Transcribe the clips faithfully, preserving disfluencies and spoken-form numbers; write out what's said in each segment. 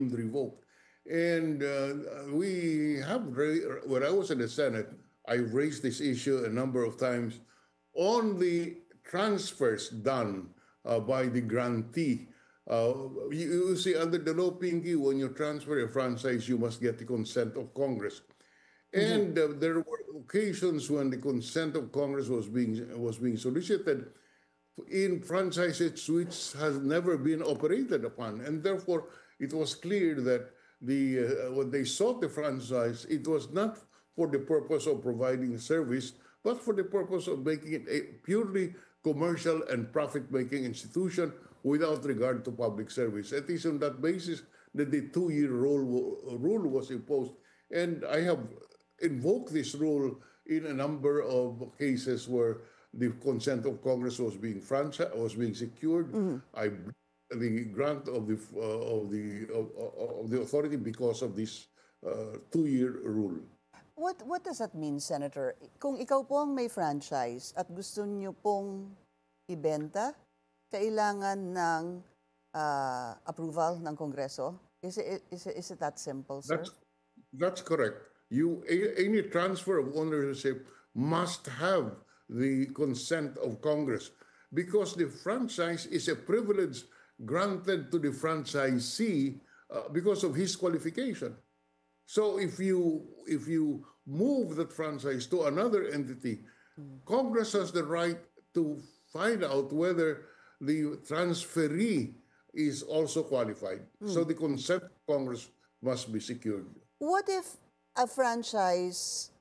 deemed revoked. And uh, we have, ra- when I was in the Senate, I raised this issue a number of times on the transfers done uh, by the grantee. Uh, you, you see, under the law, Pinky, when you transfer a franchise, you must get the consent of Congress. Mhm. And uh, there were occasions when the consent of Congress was being was being solicited in franchises which has never been operated upon, and therefore it was clear that the uh, when they sought the franchise, it was not for the purpose of providing service, but for the purpose of making it a purely commercial and profit-making institution without regard to public service. It is on that basis that the two-year rule rule was imposed, and I have invoked this rule in a number of cases where the consent of Congress was being franchise was being secured. Mhm. I the grant of the uh, of the of, of the authority because of this uh, two-year rule. What what does that mean, Senator? Kung ikaw po ang may franchise at gusto niyo pong ibenta, kailangan ng ah, approval ng Kongreso? Is it, is it, is it that simple, sir? That's that's correct. You a- any transfer of ownership must have the consent of Congress because the franchise is a privilege granted to the franchisee uh, because of his qualification. So if you if you move that franchise to another entity, Congress has the right to find out whether the transferee is also qualified. So Mm. the consent of Congress must be secured. What if a franchise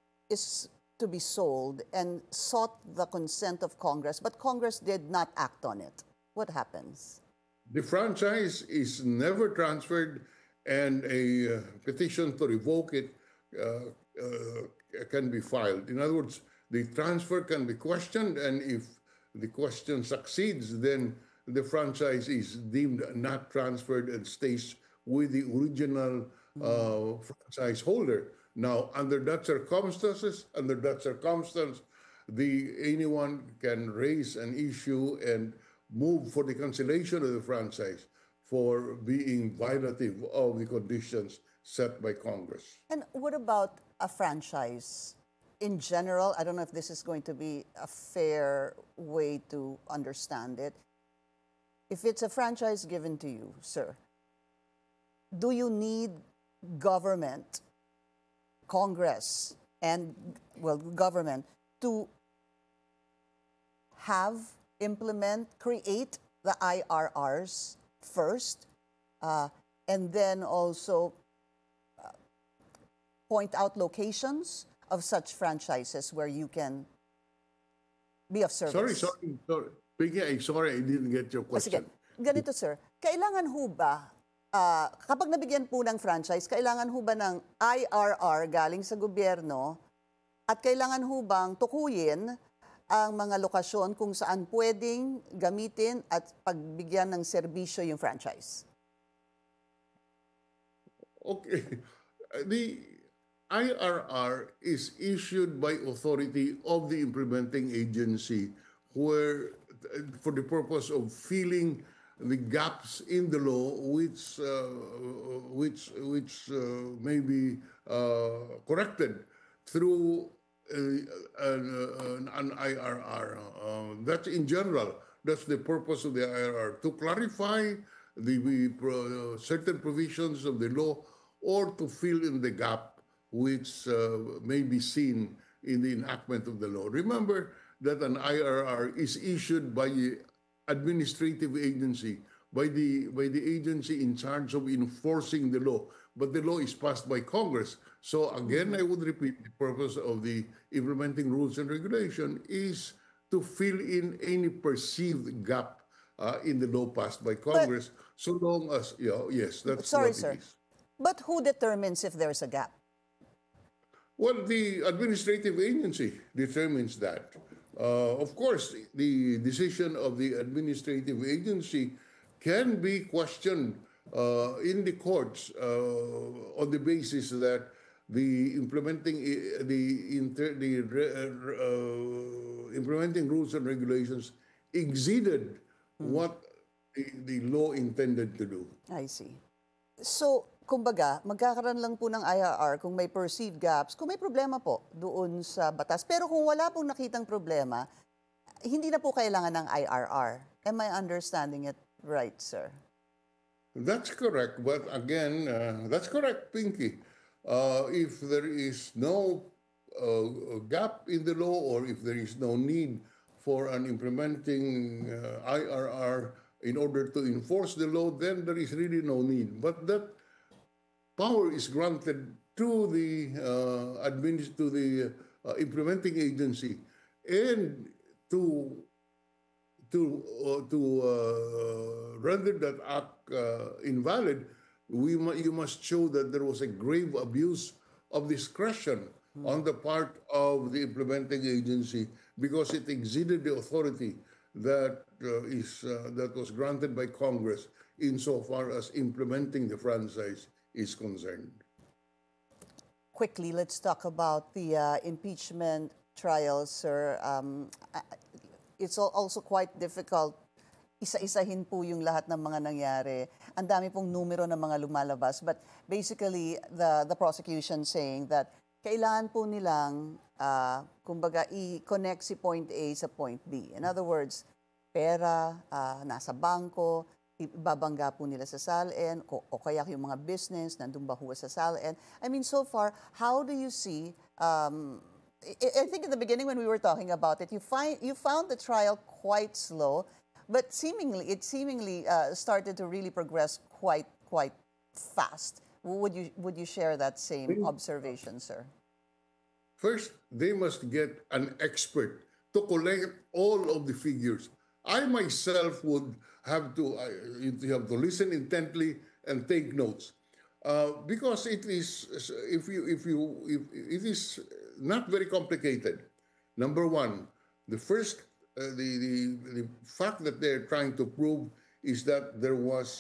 is to be sold and sought the consent of Congress, but Congress did not act on it? What happens? The franchise is never transferred, and a uh, petition to revoke it uh, uh, can be filed. In other words, the transfer can be questioned, and if the question succeeds, then the franchise is deemed not transferred and stays with the original Mm. uh, franchise holder. Now, under that circumstances, under that circumstance, the anyone can raise an issue and move for the cancellation of the franchise for being violative of the conditions set by Congress. And what about a franchise in general? I don't know if this is going to be a fair way to understand it. If it's a franchise given to you, sir, do you need government, Congress, and, well, government to have, implement, create the I R Rs first, uh, and then also point out locations of such franchises where you can be of Sorry, service? sorry, sorry. Piggy, I'm sorry I didn't get your O sige, question. ganito sir, kailangan ho ba, ah, kapag nabigyan po ng franchise, kailangan ho ba ng I R R galing sa gobyerno at kailangan ho bang tukuyin ang mga lokasyon kung saan pwedeng gamitin at pagbigyan ng serbisyo yung franchise? Okay. The I R R is issued by authority of the implementing agency where for the purpose of filling the gaps in the law which uh, which which uh, may be uh, corrected through uh, an, uh, an I R R. Uh, that's in general. That's the purpose of the I R R to clarify the, the pro, certain provisions of the law or to fill in the gap which uh, may be seen in the enactment of the law. Remember that an I R R is issued by the administrative agency, by the by the agency in charge of enforcing the law. But the law is passed by Congress. So again, Mhm. I would repeat, the purpose of the implementing rules and regulation is to fill in any perceived gap uh, in the law passed by But, Congress, so long as, you know, yes, that's sorry what it sir, is. but who determines if there's a gap? Well, the administrative agency determines that. Uh, of course, the decision of the administrative agency can be questioned uh, in the courts uh, on the basis that the implementing i- the inter, the re- uh, implementing rules and regulations exceeded Mm, what the, the law intended to do. I see. So, kumbaga, magkakaroon lang po ng I R R kung may perceived gaps, kung may problema po doon sa batas. Pero kung wala pong nakitang problema, hindi na po kailangan ng I R R. Am I understanding it right, sir? That's correct. But again, uh, that's correct, Pinky. Uh, if there is no uh, gap in the law or if there is no need for an implementing uh, I R R in order to enforce the law, then there is really no need. But that power is granted to the uh, administ- to the uh, implementing agency and to to uh, to uh, render that act uh, invalid, we mu- you must show that there was a grave abuse of discretion on the part of the implementing agency because it exceeded the authority that uh, is uh, that was granted by Congress insofar as implementing the franchise is concerned. Quickly, let's talk about the uh, impeachment trial, sir. Um, I- it's al- also quite difficult. Isa-isahin po yung lahat ng mga nangyari. Ang dami pong numero ng mga lumalabas. But basically, the, the prosecution saying that kailangan po nilang, uh, kumbaga, i-connect si point A sa point B. In other words, pera, ah, nasa bangko, ibabangga po nila sa SALN, o, o kaya yung mga business, nandun ba ho sa SALN. I mean, so far, how do you see, um, I, I think in the beginning when we were talking about it, you, find, you found the trial quite slow, but seemingly, it seemingly uh, started to really progress quite, quite fast. Would you, would you share that same observation, sir? First, they must get an expert to collect all of the figures. I myself would have to I you have to listen intently and take notes, uh, because it is if you if you if it is not very complicated. Number one, the first uh, the, the the fact that they're trying to prove is that there was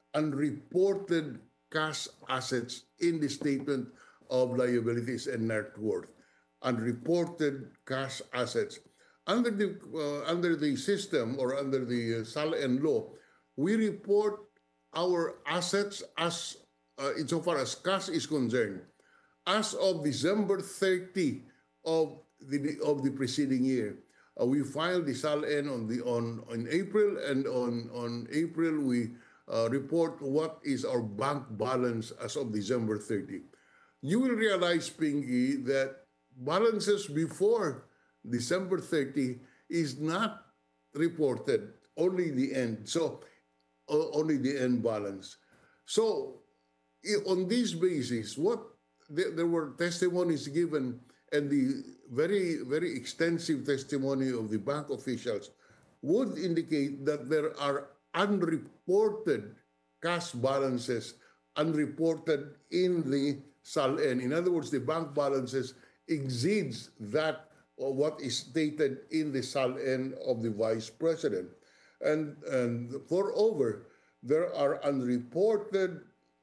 unreported cash assets in the statement of liabilities and net worth. Unreported cash assets. Under the uh, under the system or under the uh, SALN law, we report our assets as uh, insofar as cash is concerned, as of December thirtieth of the of the preceding year. Uh, we filed the SALN on the on on April, and on on April we uh, report what is our bank balance as of December thirtieth. You will realize, Pinky, that balances before December thirtieth is not reported, only the end. So, uh, only the end balance. So, i- on this basis, what there, there were testimonies given, and the very, very extensive testimony of the bank officials would indicate that there are unreported cash balances unreported in the SALN. In other words, the bank balances exceeds that of what is stated in the SALN of the vice president. And, and moreover, there are unreported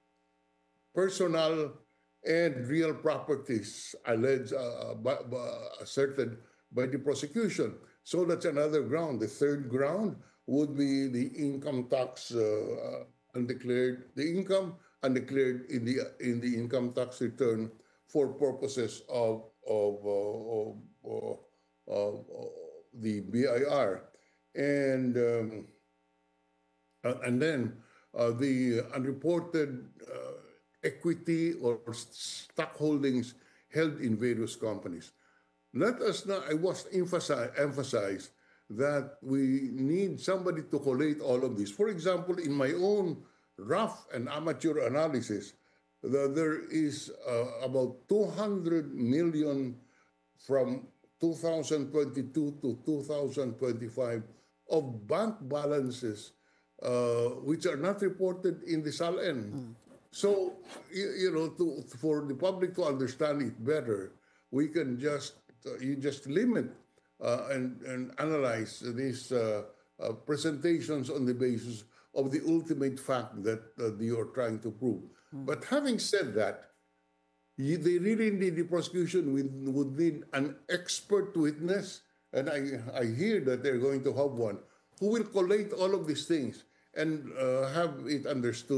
personal and real properties alleged, uh, by, by, asserted by the prosecution. So that's another ground. The third ground would be the income tax uh, undeclared, the income undeclared in the in the income tax return for purposes of of, uh, of, uh, of uh, the B I R, and um, uh, and then uh, the unreported uh, equity or stock holdings held in various companies. Let us not, I was emphasize, emphasize that we need somebody to collate all of this. For example, in my own rough and amateur analysis, the, there is uh, about two hundred million from two thousand twenty-two to two thousand twenty-five of bank balances uh, which are not reported in the SALN. So, you, you know, to, for the public to understand it better, we can just, uh, you just limit uh, and, and analyze these uh, uh, presentations on the basis of the ultimate fact that uh, you are trying to prove. But having said that, you, they really need, the prosecution would, would need an expert witness, and I, I hear that they're going to have one, who will collate all of these things and uh, have it understood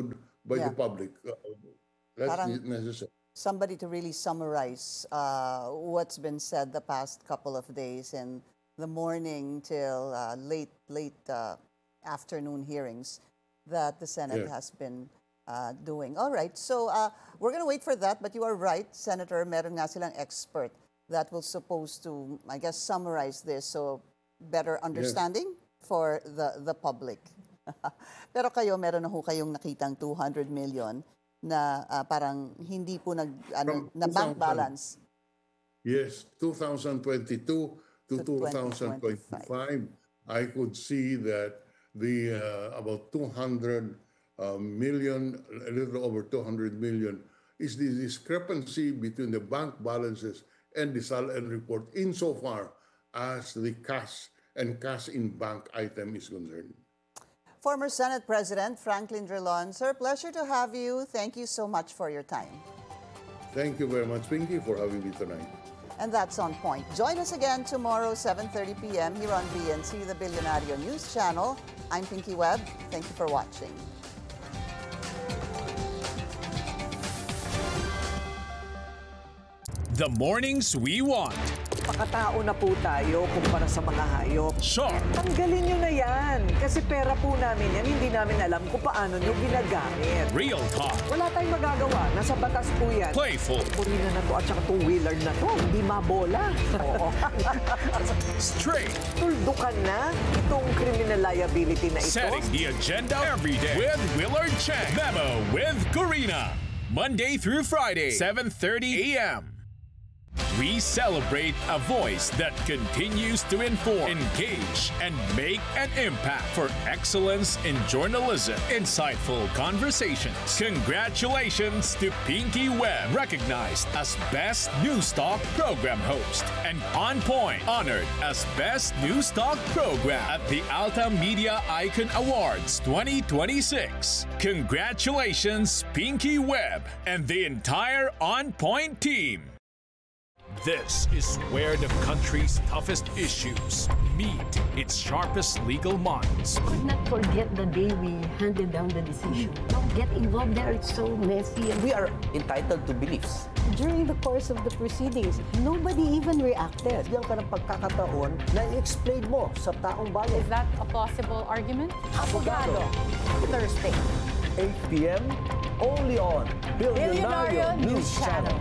by Yeah. the public. Uh, that's Parang- necessary. Somebody to really summarize uh, what's been said the past couple of days in the morning till uh, late late uh, afternoon hearings that the Senate Yeah. has been uh, doing. All right, so uh, we're going to wait for that, but you are right, Senator, meron nga silang expert that will supposed to, I guess, summarize this so better understanding for the, the public. Pero kayo, meron na ho kayong nakitang two hundred million na ah, parang hindi po nag, ano, From na bank two thousand. balance. Yes, two thousand twenty-two to To two thousand twenty-five, I could see that the uh, about two hundred uh, million, a little over two hundred million, is the discrepancy between the bank balances and the SALN report insofar as the cash and cash in bank item is concerned. Former Senate President Franklin Drilon, sir, pleasure to have you. Thank you so much for your time. Thank you very much, Pinky, for having me tonight. And that's On Point. Join us again tomorrow, seven thirty p m here on B N C, the Billionario News Channel. I'm Pinky Webb. Thank you for watching. The mornings we want. Pakatao na po tayo kumpara sa mga hayop. Sharp, Tanggalin nyo na yan. Kasi pera po namin yan, hindi namin alam kung paano nyo ginagamit. real talk, Wala tayong magagawa. Nasa batas po yan. playful, Purina na to at saka two-wheeler na to. Hindi mabola. Oo. straight, Tuldukan na itong criminal liability na ito. setting the agenda every day with Willard Chang. Memo with Karina. Monday through Friday, seven thirty a m We celebrate a voice that continues to inform, engage, and make an impact for excellence in journalism. Insightful conversations. Congratulations to Pinky Webb, recognized as Best News Talk Program Host, and On Point, honored as Best News Talk Program at the Alta Media Icon Awards twenty twenty-six. Congratulations, Pinky Webb, and the entire On Point team. This is where the country's toughest issues meet its sharpest legal minds. Could not forget the day we handed down the decision. Don't get involved there, it's so messy. We are entitled to beliefs. During the course of the proceedings, nobody even reacted. Bigyan ka ng pagkakataon na i-explain mo sa taong bayan. Is that a possible argument? Abogado. Thursday. eight p m only on Billionario News Channel.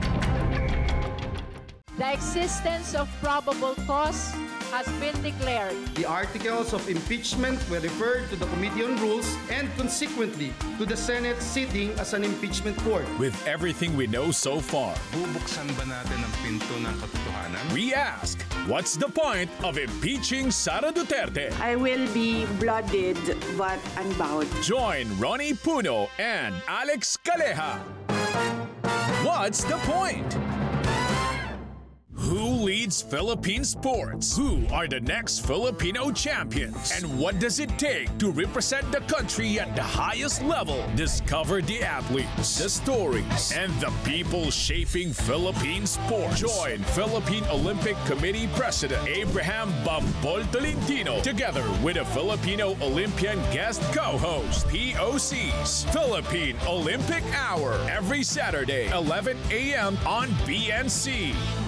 The existence of probable cause has been declared. The articles of impeachment were referred to the Committee on Rules and consequently to the Senate sitting as an impeachment court. With everything we know so far, Bubuksan ba natin ang pinto ng katotohanan? we ask, what's the point of impeaching Sara Duterte? I will be blooded but unbound. Join Ronnie Puno and Alex Caleja. What's the point? Who leads Philippine sports? Who are the next Filipino champions? And what does it take to represent the country at the highest level? Discover the athletes, the stories, and the people shaping Philippine sports. Join Philippine Olympic Committee President Abraham Bambol Tolentino together with a Filipino Olympian guest co-host, P O C's Philippine Olympic Hour, every Saturday, eleven a m on B N C.